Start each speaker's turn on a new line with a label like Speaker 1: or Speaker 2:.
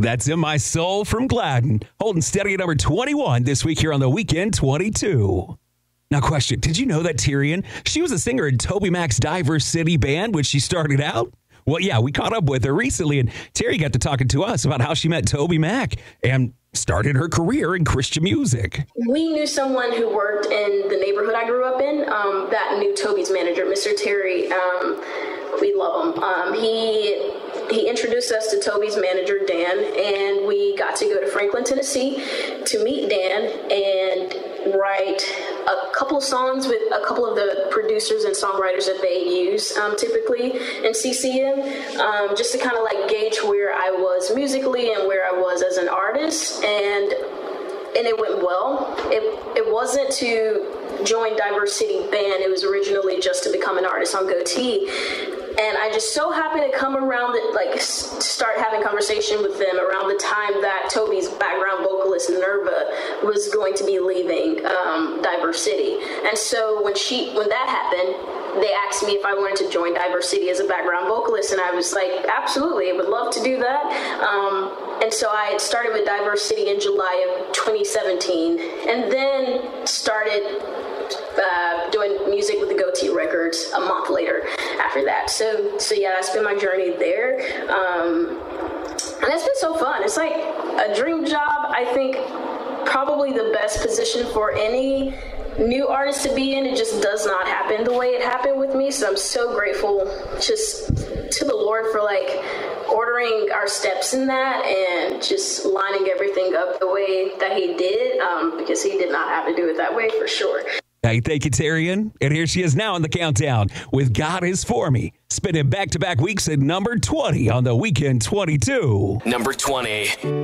Speaker 1: That's In My Soul from Gladden, holding steady at number 21 this week here on the Weekend 22. Now, question, did you know that Tyrion, she was a singer in Toby Mac's Diverse City band when she started out? Well, yeah, we caught up with her recently, and Terry got to talking to us about how she met Toby Mac and started her career in Christian music.
Speaker 2: We knew someone who worked in the neighborhood I grew up in that knew Toby's manager, Mr. Terry. We love him. He introduced us to Toby's manager, Dan, and we got to go to Franklin, Tennessee to meet Dan and write a couple of songs with a couple of the producers and songwriters that they use typically in CCM, just to kind of like gauge where I was musically and where I was as an artist. And it went well. It wasn't to join Diverse City Band. It was originally just to become an artist on Goatee. And I just so happened to come around it, like start having conversation with them around the time that Toby's background vocalist Nerva was going to be leaving Diverse City. And so when that happened, they asked me if I wanted to join Diverse City as a background vocalist, and I was like, absolutely, I would love to do that. And so I started with Diverse City in July of 2017, and then started doing music with the Goatee Records a month later after that. So yeah, that's been my journey there. And it's been so fun. It's like a dream job. I think probably the best position for any new artist to be in. It just does not happen the way it happened with me. So I'm so grateful just to the Lord for like ordering our steps in that and just lining everything up the way that he did, because he did not have to do it that way for sure.
Speaker 1: Hey, thank you, Tyrion. And here she is now in the countdown with God Is For Me, spinning back-to-back weeks at number 20 on the Weekend 22.
Speaker 3: Number 20.